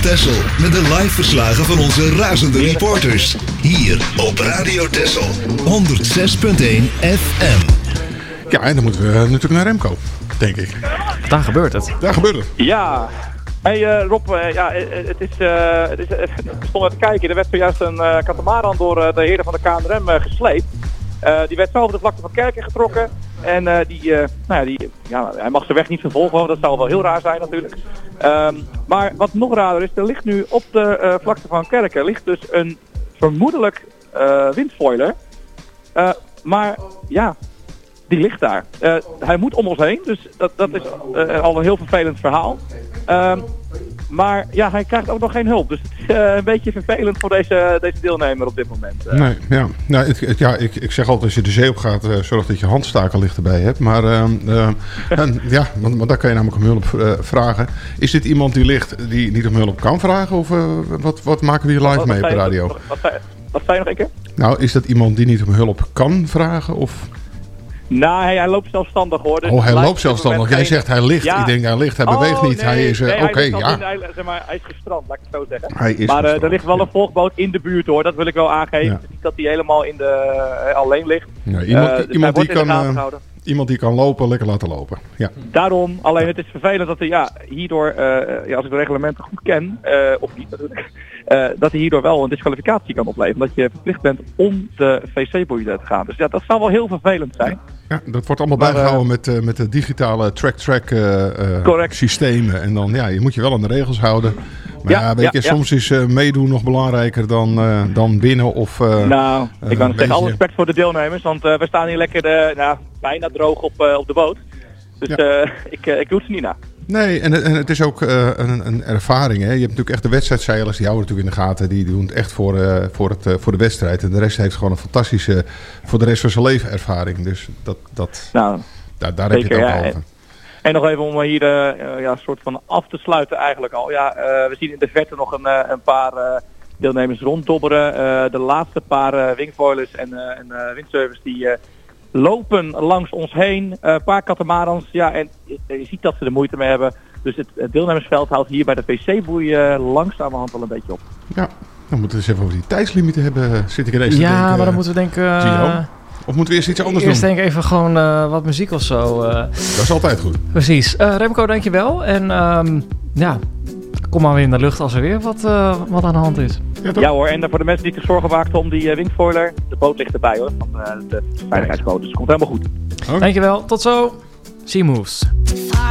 Texel met de live verslagen van onze razende reporters. Hier op Radio Texel 106.1 FM. Ja, en dan moeten we natuurlijk naar Remco, denk ik. Daar gebeurt het. Ja. Hey Rob, het stond te kijken. Er werd zojuist een katamaran door de heren van de KNRM gesleept. Die werd zo over de vlakte van Kerken getrokken. En hij mag zijn weg niet vervolgen. Dat zou wel heel raar zijn natuurlijk. Maar wat nog raarder is, er ligt nu op de vlakte van Kerken ligt dus een vermoedelijk windfoiler. Maar ja, die ligt daar. Hij moet om ons heen, dus dat is al een heel vervelend verhaal. Maar ja, hij krijgt ook nog geen hulp. Dus het is een beetje vervelend voor deze deelnemer op dit moment. Ik zeg altijd, als je de zee op gaat, zorg dat je handstakenlichten bij hebt. Maar want daar kan je namelijk om hulp vragen. Is dit iemand die ligt die niet om hulp kan vragen? Of wat maken we hier live mee op de radio? Wat zei je nog een keer? Nou, is dat iemand die niet om hulp kan vragen? Of... Nou, hij loopt zelfstandig hoor. Dus hij loopt zelfstandig. Jij zegt hij ligt. Ja. Ik denk hij ligt. Hij beweegt niet. Nee, hij is hij is gestrand, laat ik het zo zeggen. Maar er ligt wel een volgboot in de buurt hoor. Dat wil ik wel aangeven. Ja. Niet dat hij helemaal alleen ligt. Ja, iemand die kan lopen, lekker laten lopen. Ja. Daarom, alleen het is vervelend dat hij hierdoor, als ik de reglementen goed ken, of niet natuurlijk, dat hij hierdoor wel een disqualificatie kan opleveren. Dat je verplicht bent om de wc-boei te gaan. Dus ja, dat zou wel heel vervelend zijn. Ja, dat wordt allemaal bijgehouden met de digitale track systemen. En dan, je moet je wel aan de regels houden. Maar soms is meedoen nog belangrijker dan winnen. Of, ik wou zeggen, alle respect voor de deelnemers. Want we staan hier lekker bijna droog op de boot. Dus ik doe het niet na. Nee, en het is ook een ervaring. Hè? Je hebt natuurlijk echt de wedstrijdzeilers, die houden natuurlijk in de gaten. Die doen het echt voor de wedstrijd. En de rest heeft gewoon een fantastische, voor de rest van zijn leven ervaring. Dus daar heb je het ook over. En nog even om hier een soort van af te sluiten eigenlijk al. Ja, we zien in de verte nog een paar deelnemers ronddobberen. De laatste paar wingfoilers en windsurfers die lopen langs ons heen. Een paar katamarans. Ja, en je ziet dat ze er moeite mee hebben. Dus het deelnemersveld houdt hier bij de wc-boei langzamerhand wel een beetje op. Ja, dan moeten we eens even over die tijdslimieten hebben. Zit ik ineens te denken. Ja, maar dan moeten we denken... Of moeten we eerst iets anders doen? Eerst denk ik even gewoon wat muziek of zo. Dat is altijd goed. Precies. Remco, dankjewel. En kom maar weer in de lucht als er weer wat aan de hand is. Ja hoor, en voor de mensen die zich zorgen maakten om die wingfoiler, de boot ligt erbij hoor, van de veiligheidsboot. Dus het komt helemaal goed. Okay. Dankjewel, tot zo. See moves.